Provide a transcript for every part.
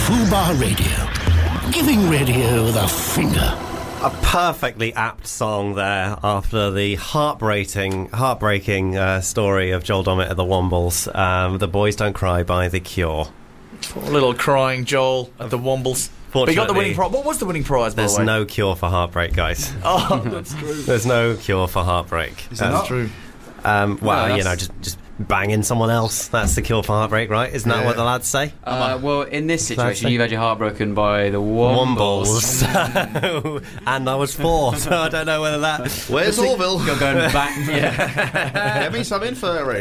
Fubar Radio. Giving radio the finger. A perfectly apt song there after the heartbreaking story of Joel Dommett at the Wombles. The Boys Don't Cry by The Cure. Poor little crying Joel at the Wombles. But he got the winning prize. What was the winning prize, by the way? There's no cure for heartbreak, guys. Oh, that's true. There's no cure for heartbreak. That's true. Just banging someone else. That's the cure for heartbreak, right? Isn't that what the lads say? Well, in this situation, you've had your heart broken by the Wombles. And I was 4, so I don't know whether that... Where's Orville? You're going back, yeah. Get me some infirmary.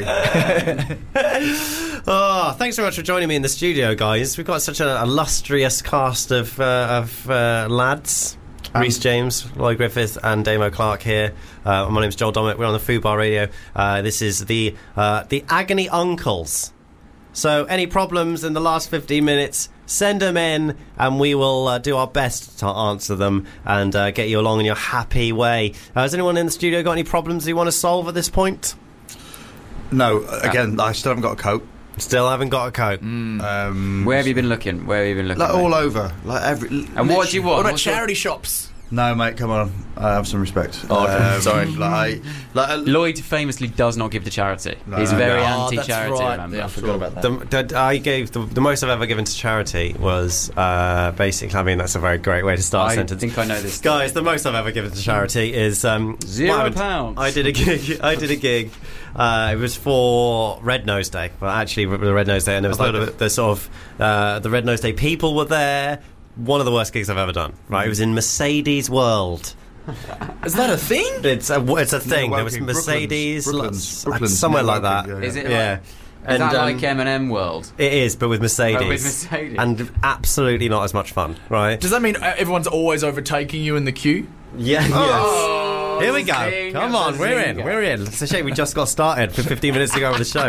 Oh, thanks very much for joining me in the studio, guys. We've got such an illustrious cast of lads. Rhys James, Lloyd Griffith and Damo Clark here. My name's Joel Dommett. We're on the Fubar Radio. This is the Agony Uncles. So any problems in the last 15 minutes, send them in and we will do our best to answer them and get you along in your happy way. Has anyone in the studio got any problems you want to solve at this point? No, again, I still haven't got a coat. Still haven't got a coat. Where have you been looking? Like all over. Like every. And what do you want? What about charity shops? No, mate, come on. I have some respect. Sorry. Lloyd famously does not give to charity. No. He's very Oh, anti-charity. that's right. Remember? Yeah, I forgot about that. I gave the most I've ever given to charity was basically. I mean, that's a very great way to start a sentence. I think I know this. Guys, the most I've ever given to charity is £0. I did a gig. It was for Red Nose Day. Well, actually, the Red Nose Day, and it was the Red Nose Day people were there. One of the worst gigs I've ever done. Right, it was in Mercedes World. Is that a thing? It's a thing. There was Mercedes, Brooklands, somewhere like that. Yeah. Is it? Yeah. Is that like M&M World? It is, but with Mercedes. Oh, with Mercedes. And absolutely not as much fun, right? Does that mean everyone's always overtaking you in the queue? Yeah. Oh, Here we go. Come on, we're in. It's a shame we just got started 15 minutes to go with the show.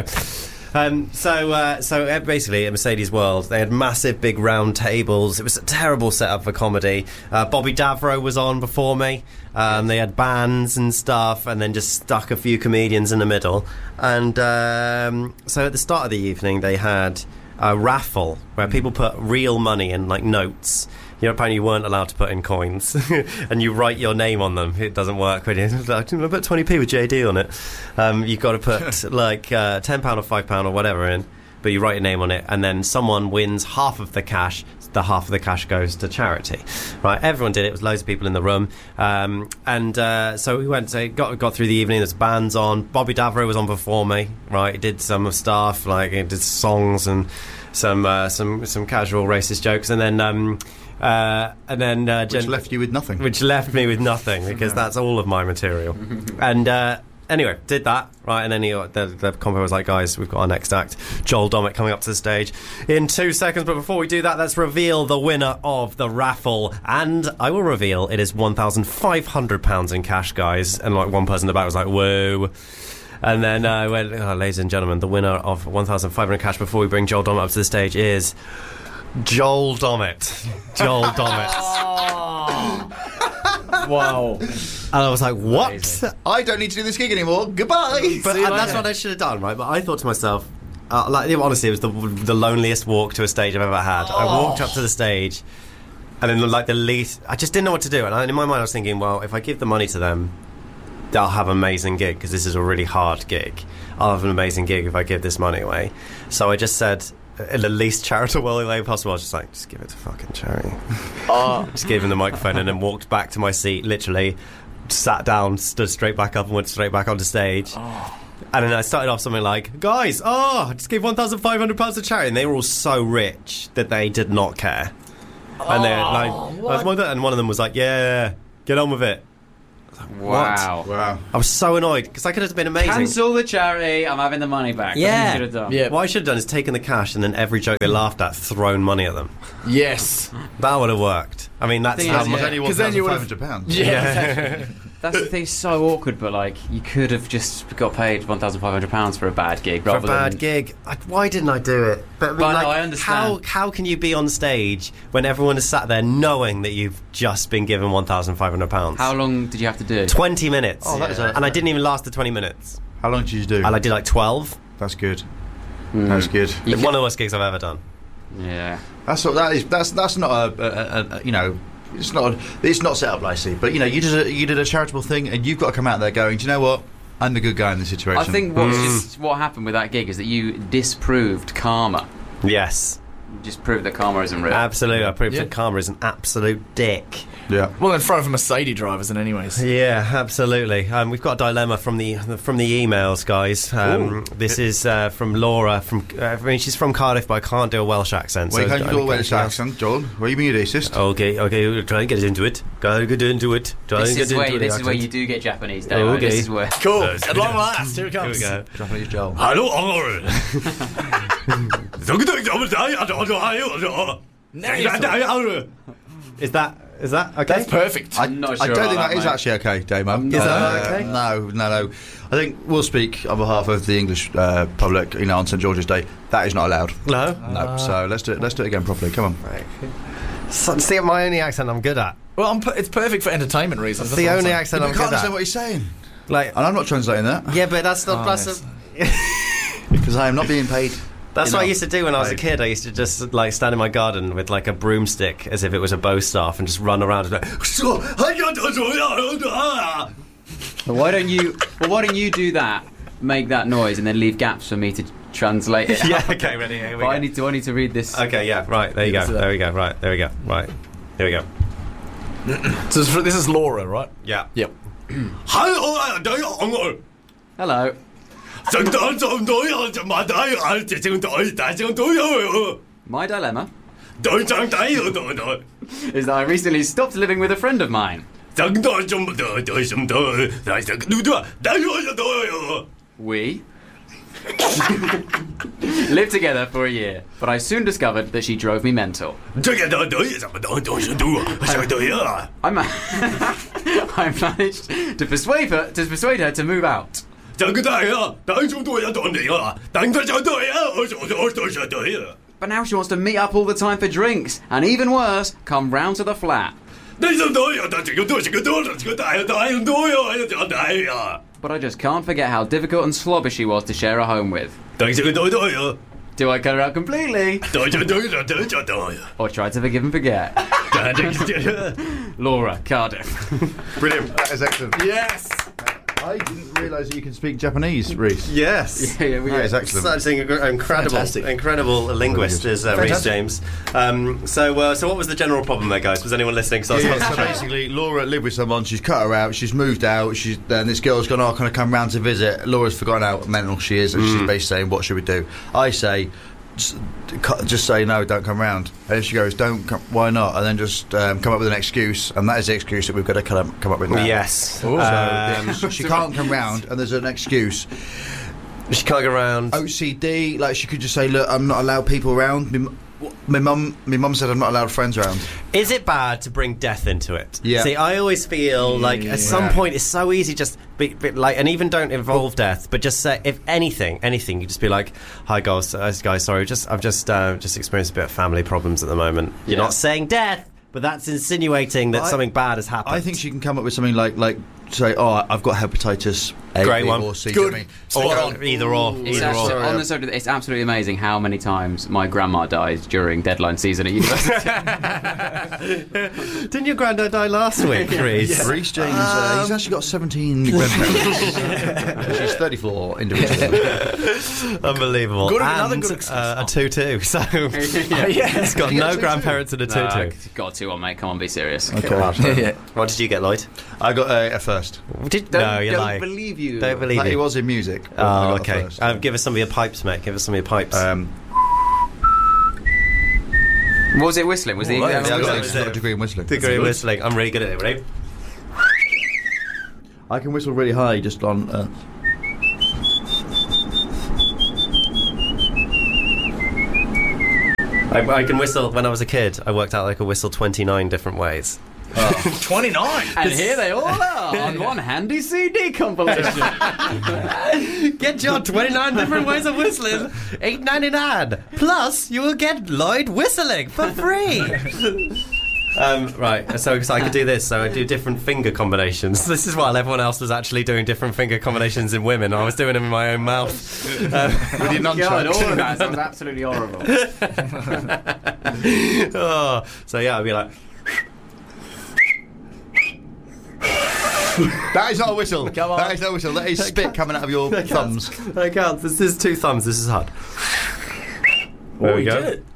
So basically at Mercedes World they had massive big round tables. It was a terrible setup for comedy. Bobby Davro was on before me. They had bands and stuff and then just stuck a few comedians in the middle. And so at the start of the evening they had a raffle where people put real money in, like notes. You know, apparently you weren't allowed to put in coins and you write your name on them. It doesn't work when you put 20p with JD on it. You've got to put like £10 or £5 or whatever in, but you write your name on it and then someone wins half of the cash. The half of the cash goes to charity. Right, everyone did it. It was loads of people in the room. So we went, got through the evening. There's bands on. Bobby Davro was on before me. Right, he did some stuff, like he did songs and some casual racist jokes, and then which left you with nothing. Which left me with nothing because that's all of my material. And anyway, did that, right, and then the compo was like, guys, we've got our next act, Joel Dommett, coming up to the stage in 2 seconds. But before we do that, let's reveal the winner of the raffle. And I will reveal it is £1,500 in cash, guys. And like one person in the back was like, whoa. And then I went, ladies and gentlemen, the winner of £1,500 cash before we bring Joel Dommett up to the stage is Joel Dommett. Joel Dommett. Wow. And I was like, what? Amazing. I don't need to do this gig anymore. Goodbye. But that's what I should have done, right? But I thought to myself, honestly, it was the loneliest walk to a stage I've ever had. I walked up to the stage, and then like the least, I just didn't know what to do. And in my mind, I was thinking, well, if I give the money to them, they'll have an amazing gig because this is a really hard gig. I'll have an amazing gig if I give this money away. So I just said, in the least charitable way possible, I was just like, just give it to fucking charity. Just gave him the microphone and then walked back to my seat, literally sat down, stood straight back up and went straight back onto stage. And then I started off something like, guys, I just gave £1,500 to charity. And they were all so rich that they did not care. And they and one of them was like, yeah, get on with it. Wow. Wow. I was so annoyed because that could have been amazing. Cancel the charity, I'm having the money back. Yeah. That's what you should have done. Yeah. What I should have done is taken the cash and then every joke they laughed at, thrown money at them. Yes. That would have worked. I mean, that's Thing how is, much. yeah. Because then you would've- £1,500. Yeah. That's the thing, it's so awkward, but like, you could have just got paid £1,500 for a bad gig. For a rather bad than... gig. Why didn't I do it? But I mean, But no, like, I understand. How can you be on stage when everyone is sat there knowing that you've just been given £1,500? How long did you have to do? 20 minutes. Oh, that is and I didn't even last the 20 minutes. How long did you do? And I did like 12. That's good. That's good. One of the worst gigs I've ever done. Yeah. That's not a you know. It's not set up nicely, but you know, you did a charitable thing, and you've got to come out there going, do you know what? I'm the good guy in this situation. I think what happened with that gig is that you disproved karma. Yes. You just proved that karma isn't real. Absolutely. I proved that karma is an absolute dick. Yeah. Well, in front of Mercedes drivers, in anyways. Yeah, absolutely. We've got a dilemma from the emails, guys. This is from Laura. She's from Cardiff, but I can't do a Welsh accent. Well, you can't do a Welsh accent, John. What are you being racist? Okay, we'll try and get into it. Gotta get into it. This is where you do get Japanese, Dave. Okay. This is where. Cool. At long last, here it comes. Here we go. Japanese Joel. Hello, Is that okay? That's perfect. I'm not sure I don't think about that is mate. actually okay, Damo. Is that okay? No. I think we'll speak on behalf of the English public, you know, on St George's Day. That is not allowed. No. So let's do it again properly. Come on. Right. See, my only accent I'm good at. Well, it's perfect for entertainment reasons. That's the only accent I'm I good can't understand at. what he's saying. Like, And I'm not translating that. yeah, but that's not. Because I am not being paid. That's what I used to do when I was a kid. I used to just like stand in my garden with like a broomstick as if it was a bow staff and just run around and be like, Why don't you do that? Make that noise and then leave gaps for me to translate it. yeah, okay, ready. Here we But go. I need to read this. Okay, yeah, right. There you go. There we go. Right, there we go. Right, here we go. So this is Laura, right? Yeah. Yep. Hello. My dilemma is that I recently stopped living with a friend of mine. We lived together for a year, but I soon discovered that she drove me mental. I managed to persuade her to move out. But now she wants to meet up all the time for drinks, and even worse, come round to the flat. But I just can't forget how difficult and slobby she was to share a home with. Do I cut her out completely? Or try to forgive and forget? Laura, Cardiff. Brilliant. That is excellent. Yes. I didn't realise that you could speak Japanese, Reese. Yes. That is excellent. Such an incredible linguist is Rhys James. So what was the general problem there, guys? Was anyone listening? So basically, Laura lived with someone. She's cut her out. She's moved out. Then this girl's gone, can I come round to visit? Laura's forgotten how mental she is, and she's basically saying, what should we do? I say, just say no, don't come round. And she goes, don't come, why not? And then just come up with an excuse, and that is the excuse that we've got to come up with now. Yes. So she can't come round, and there's an excuse. She can't go around. OCD, like she could just say, look, I'm not allowed people around. My mum said I'm not allowed friends around. Is it bad to bring death into it? Yeah. See, I always feel like at some point it's so easy just be like, and even don't involve death, but just say if anything, you just be like, "Hi guys, sorry, I've just experienced a bit of family problems at the moment." You're not saying death, but that's insinuating that something bad has happened. I think she can come up with something like say, "Oh, I've got hepatitis A, Great B, one. or C." Good. Do you know Spot what I mean? on. Either or. It's on the subject, it's absolutely amazing how many times my grandma died during deadline season at university. Didn't your granddad die last week, Rhys? Reese James, he's actually got 17 grandparents. She's 34 individually. Unbelievable. Good, And another good excuse. a tutu. So Yeah. it's got no grandparents and a tutu. Got two on, mate. Come on, be serious. Okay. What did you get, Lloyd? I got a first. No, you're Don't lying. believe you. Don't believe Like, you. it was in music. but I Oh, got a okay. first. Give us some of your pipes, mate. Give us some of your pipes. What was it whistling? Was he? Yeah, I Whistling. got a degree in whistling. Degree whistling. I'm really good at it. Ready? I can whistle really high just on. I can whistle. When I was a kid, I worked out I could whistle 29 different ways. 29. And here they all are on one handy CD compilation. Get your 29 different ways of whistling. $8.99. Plus, you will get Lloyd whistling for free. Right, so I could do this. So I do different finger combinations. This is while everyone else was actually doing different finger combinations in women. I was doing them in my own mouth. With your nunchucks. All of that sounds absolutely horrible. So yeah, I'd be like... That is not a whistle. Come on. That is not a whistle. That is spit coming out of your thumbs. I can't. This is 2 thumbs. This is hard. There we go. Did it.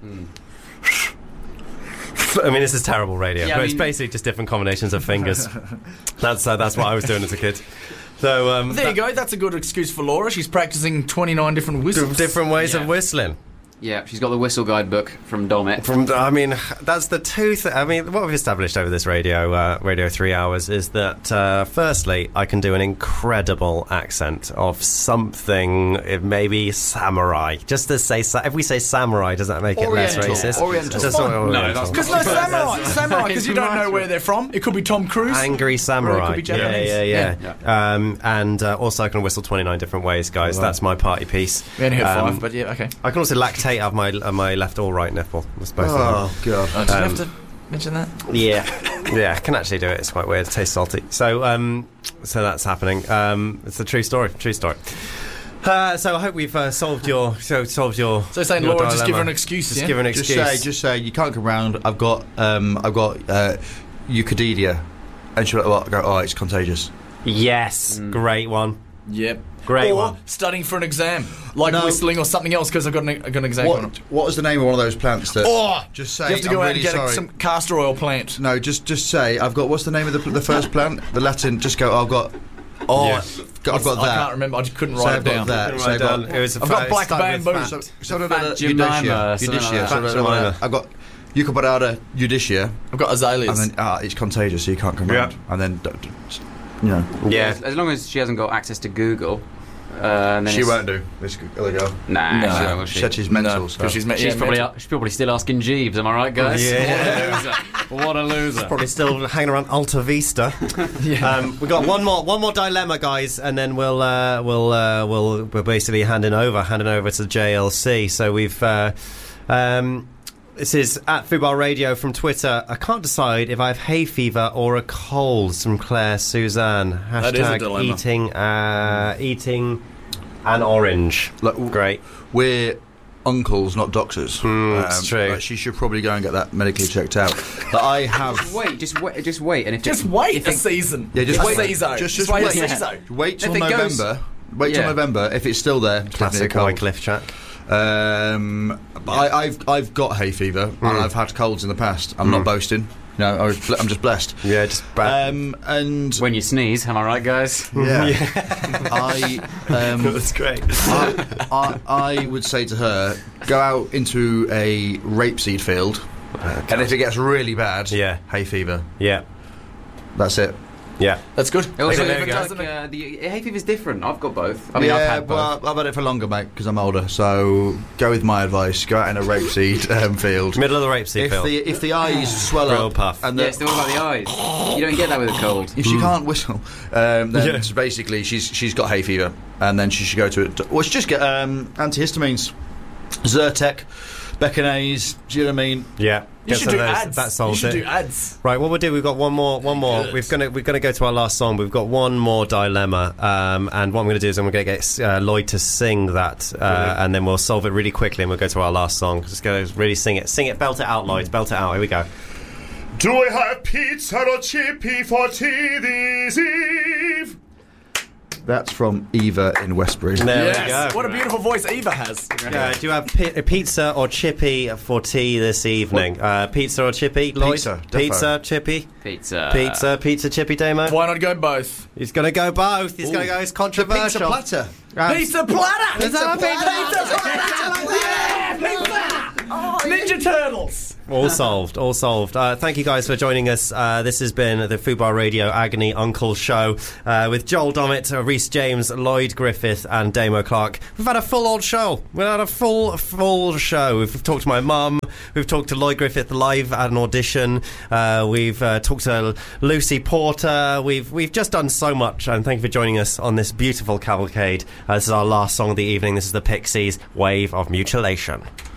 I mean, this is terrible radio, Yeah, but it's basically just different combinations of fingers. That's what I was doing as a kid. So There you go. That's a good excuse for Laura. She's practicing 29 different whistles. different ways of whistling. Yeah, she's got the whistle guidebook from Domit. I mean, that's the two. I mean, what we've established over this radio 3 hours is that firstly, I can do an incredible accent of something, maybe samurai. Just to say, if we say samurai, does that make it less racist? Oriental. Just No, that's because samurai, because you don't know where they're from. It could be Tom Cruise. Angry samurai. Or it could be Japanese. Yeah. And also, I can whistle 29 different ways, guys. Wow. That's my party piece. We only have 5, but yeah, okay. I can also lactate out of my left or right nipple. Oh god! Do you have to mention that? Yeah, I can actually do it. It's quite weird. It tastes salty. So that's happening. It's a true story. So I hope we've solved your. So saying your Laura, dilemma. just give her an excuse. Just give her an excuse. Just say you can't come round. I've got Eucadidia, and she'll go. Oh, it's contagious. Yes, great one. Yep. Great or one. studying for an exam, like whistling or something else, because I've got an exam on it. What was the name of one of those plants that... just say, you have to go out really and get some castor oil plant. No, just say, I've got... What's the name of the first plant? The Latin... Just go, I've got... I've got that. I can't remember. I just couldn't write it down. I've got black bamboo. Judicia. I've got Eucoparada judicia. I've got azaleas. And then it's contagious, so you can't come round. And then... Yeah. As long as she hasn't got access to Google, then she won't do. There we go. Nah, she said she's mental. So. She's probably still asking Jeeves. Am I right, guys? Yeah. What a loser. Probably still hanging around Alta Vista. We got one more dilemma, guys, and then we're basically handing over to JLC. So we've. This is at Fubar Radio from Twitter. I can't decide if I have hay fever or a cold. From Claire Suzanne. That is a dilemma. Eating an orange. Great. We're uncles, not doctors. It's true. She should probably go and get that medically checked out. But I have. Just wait, and just wait a season. Yeah, just wait. Just wait a season. Wait till November. Wait till November. If it's still there, classic Wycliffe track. I've got hay fever and I've had colds in the past. I'm not boasting. No, I'm just blessed. Yeah, just bad. And when you sneeze, am I right, guys? Yeah. That's great. I would say to her, go out into a rapeseed field, and if it gets really bad, hay fever. Yeah, that's it. Yeah, that's good. Also, the hay fever's different. I've got both. I mean, I've had both. I've had it for longer, mate, because I'm older. So go with my advice. Go out in a rapeseed field. Middle of the rapeseed field. If the eyes swell up, puff. And it's all about the eyes. You don't get that with a cold. If she can't whistle, then basically she's got hay fever, and then she should go to it. Well, she just get antihistamines, Zyrtec, Beckinase. Do you know what I mean? Yeah. You should do ads. That solves it. You should do ads. Right, what we'll do, we've got one more. We're gonna go to our last song. We've got one more dilemma, and what I'm going to do is I'm going to get Lloyd to sing that, and then we'll solve it really quickly, and we'll go to our last song. Just go really sing it, belt it out, Lloyd, belt it out. Here we go. Do I have pizza or chippy for tea this eve? That's from Eva in Westbury. There we go. What a beautiful voice Eva has. Do you have pizza or chippy for tea this evening? Pizza or chippy, Lloyd? Pizza, chippy? Pizza, chippy, Damo? Why not go both? He's going to go both. He's going to go. It's controversial. Pizza platter. Pizza platter! Pizza platter! Ninja Turtles! All solved. Thank you guys for joining us. This has been the Fubar Radio Agony Uncle Show with Joel Dommett, Rhys James, Lloyd Griffith and Damo Clark. We've had a full old show. We've had a full show. We've talked to my mum. We've talked to Lloyd Griffith live at an audition. We've talked to Lucy Porter. We've just done so much, and thank you for joining us on this beautiful cavalcade. This is our last song of the evening. This is the Pixies, Wave of Mutilation.